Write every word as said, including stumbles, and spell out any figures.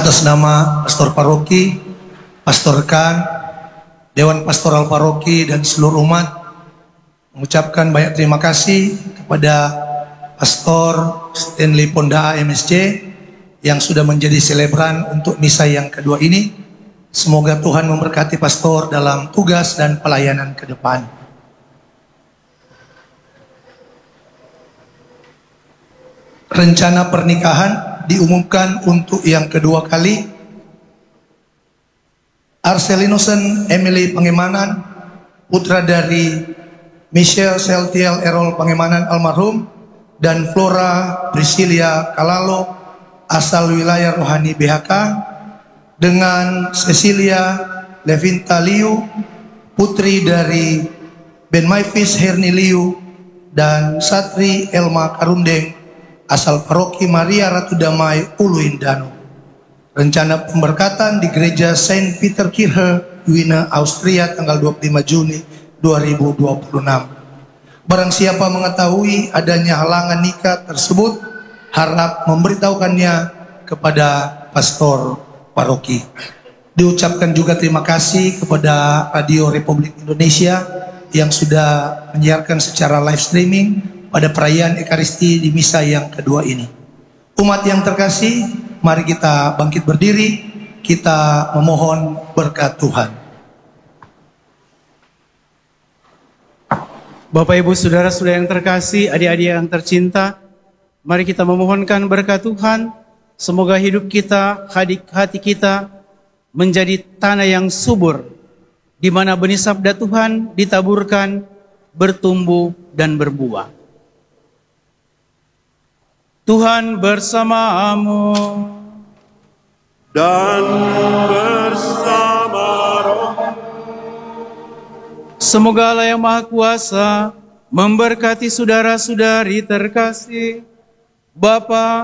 atas nama Pastor Paroki, Pastor Khan, Dewan Pastoral Paroki, dan seluruh umat mengucapkan banyak terima kasih kepada Pastor Stanley Ponda M S C yang sudah menjadi selebran untuk misa yang kedua ini. Semoga Tuhan memberkati Pastor dalam tugas dan pelayanan ke depan. Rencana pernikahan diumumkan untuk yang kedua kali. Arselinosen Emily Pangemanan, putra dari Michelle Seltiel Errol Pangemanan almarhum, dan Flora Priscilia Kalalo, asal wilayah Rohani B H K, dengan Cecilia Levinta Liu, putri dari Ben Maifis Herni Liu, dan Satri Elma Karundeng, asal Paroki Maria Ratu Damai Ulu Indano. Rencana pemberkatan di Gereja Saint Peter Kirche, Wiener, Austria, tanggal dua puluh lima Juni dua ribu dua puluh enam. Barang siapa mengetahui adanya halangan nikah tersebut, harap memberitahukannya kepada Pastor Paroki. Diucapkan juga terima kasih kepada Radio Republik Indonesia yang sudah menyiarkan secara live streaming pada perayaan Ekaristi di misa yang kedua ini. Umat yang terkasih, mari kita bangkit berdiri, kita memohon berkat Tuhan. Bapak Ibu Saudara-saudara yang terkasih, adik-adik yang tercinta, mari kita memohonkan berkat Tuhan. Semoga hidup kita, hati kita menjadi tanah yang subur, di mana benih sabda Tuhan ditaburkan, bertumbuh dan berbuah. Tuhan bersamamu dan bersama roh. Semoga Allah yang Maha Kuasa memberkati saudara-saudari terkasih, Bapa,